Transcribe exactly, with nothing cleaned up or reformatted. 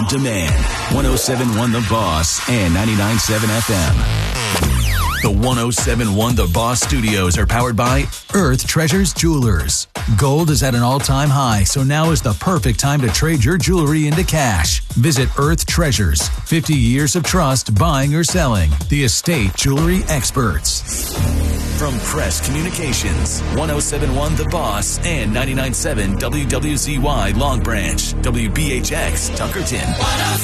on demand. one oh seven point one The Boss and ninety-nine point seven F M. The one oh seven point one The Boss Studios are powered by Earth Treasures Jewelers. Gold is at an all-time high, so now is the perfect time to trade your jewelry into cash. Visit Earth Treasures. fifty years of trust buying or selling. The estate jewelry experts. From Press Communications, one oh seven point one The Boss and ninety-nine point seven W W Z Y Long Branch, W B H X Tuckerton.